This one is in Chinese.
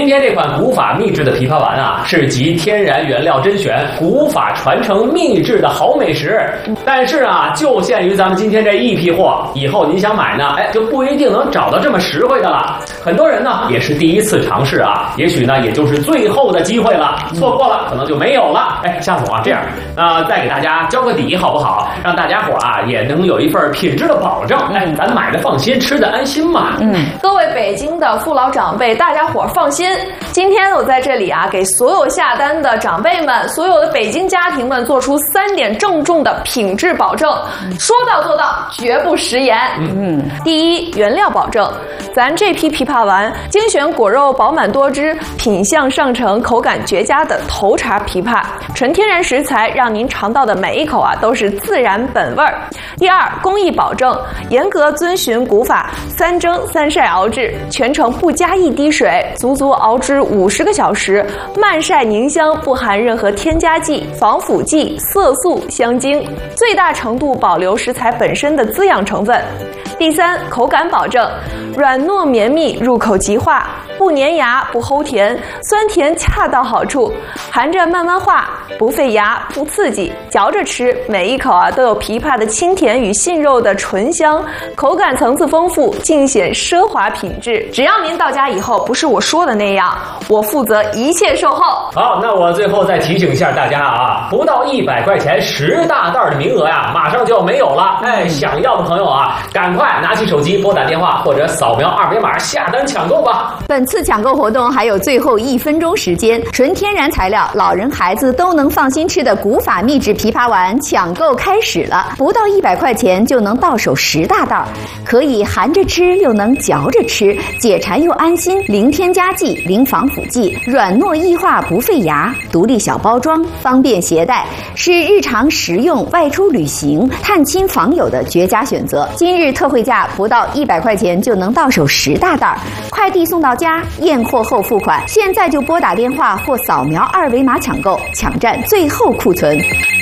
天这款古法秘制的枇杷丸啊，是集天然原料甄选、古法传承秘制的好美食。但是啊，就限于咱们今天这一批货，以后您想买呢，就不一定能找到这么实惠的了。很多人呢也是第一次尝试啊，也许呢也就是最后的机会了，错过了可能就没有了。夏总啊，这样再给大家交个底好不好？让大家伙啊也能有一份品质的保证。咱买的放心，吃的安心嘛。 各位北京的父老长辈，大家伙放心，今天我在这里啊，给所有下单的长辈们，所有的北京家庭们做出3点郑重的品质保证，说到做到，绝不食言。第一，原料保证，咱这批枇杷丸精选果肉饱满多汁，品相上乘，口感绝佳的头茬枇杷，纯天然食材，让您尝到的每一口啊都是自然本味儿。第二，工艺保证，严格遵循古法3蒸3晒熬制，全程不加一滴水，足足熬制50个小时，慢晒凝香，不含任何添加剂、防腐剂、色素、香精，最大程度保留食材本身的滋养成分。第三，口感保证，软糯绵密，入口即化，不粘牙，不齁甜，酸甜恰到好处，含着慢慢化，不费牙，不刺激，嚼着吃，每一口啊都有枇杷的清甜与杏肉的醇香，口感层次丰富，尽显奢华品质。只要您到家以后不是我说的那样，我负责一切售后。 好，那我最后再提醒一下大家啊，不到100块钱10大袋的名额呀，马上就要没有了。想要的朋友啊，赶快拿起手机拨打电话或者扫描2维码下单抢购吧。 本次抢购活动还有最后1分钟时间，纯天然材料，老人孩子都能放心吃的古法秘制枇杷丸抢购开始了，不到100块钱就能到手10大袋，可以含着吃又能嚼着吃，解馋又安心，零添加剂，零防腐剂，软糯易化不费牙，独立小包装，方便携带，是日常食用、外出旅行、探亲访友的绝佳选择。今日特惠价不到100块钱就能到手10大袋，快递送到家，验货后付款。现在就拨打电话或扫描2维码抢购，抢占最后库存。